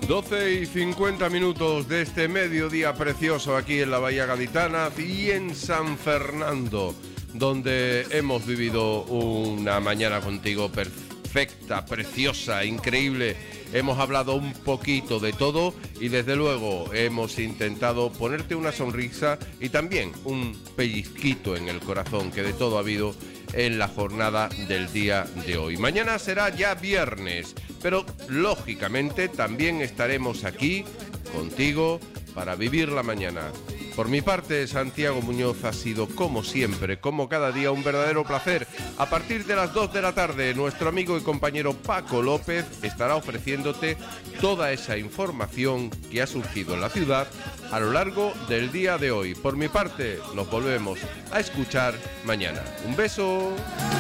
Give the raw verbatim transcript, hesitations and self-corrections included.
doce y cincuenta minutos de este mediodía precioso aquí en la Bahía Gaditana y en San Fernando, donde hemos vivido una mañana contigo perfecta, preciosa, increíble. Hemos hablado un poquito de todo y desde luego hemos intentado ponerte una sonrisa y también un pellizquito en el corazón, que de todo ha habido en la jornada del día de hoy. Mañana será ya viernes, pero lógicamente también estaremos aquí contigo para vivir la mañana. Por mi parte, Santiago Muñoz, ha sido como siempre, como cada día, un verdadero placer. A partir de las dos de la tarde, nuestro amigo y compañero Paco López estará ofreciéndote toda esa información que ha surgido en la ciudad a lo largo del día de hoy. Por mi parte, nos volvemos a escuchar mañana. Un beso.